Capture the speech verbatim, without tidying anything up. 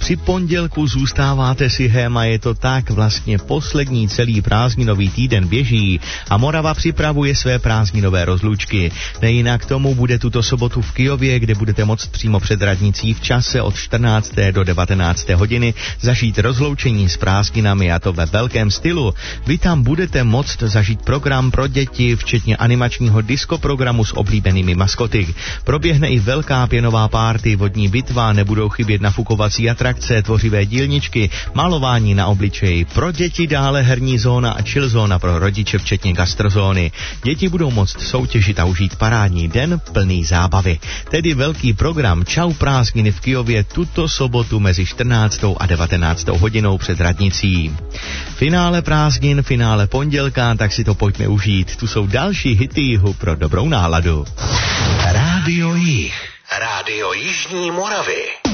Při pondělku zůstáváte si hem a je to tak, vlastně poslední celý prázdninový týden běží a Morava připravuje své prázdninové rozlučky. Nejinak tomu bude tuto sobotu v Kyjově, kde budete moct přímo před radnicí v čase od čtrnácté do devatenácté hodiny zažít rozloučení s prázdninami, a to ve velkém stylu. Vy tam budete moct zažít program pro děti, včetně animačního diskoprogramu s oblíbenými maskoty. Proběhne i velká pěnová párty, vodní bitva, nebudou chybět nafukovací atrakce, tvořivé dílničky, malování na obličeji. Pro děti dále herní zóna a chill zóna pro rodiče, včetně gastrozóny. Děti budou moct soutěžit a užít parádní den plný zábavy. Tedy velký program Čau prázdniny v Kyjově tuto sobotu mezi čtrnáctou a devatenáctou hodinou před radnicí. Finále prázdnin, finále pondělka, tak si to pojďme užít. Tu jsou další hity jihu pro dobrou náladu. Rádio Jih. Rádio Jižní Moravy.